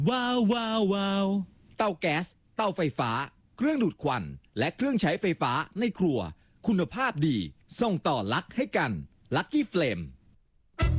ว้าวว้าวว้าวเตาแก๊สเตาไฟฟ้าเครื่องดูดควันและเครื่องใช้ไฟฟ้าในครัวคุณภาพดีส่งต่อลักให้กัน Lucky Flame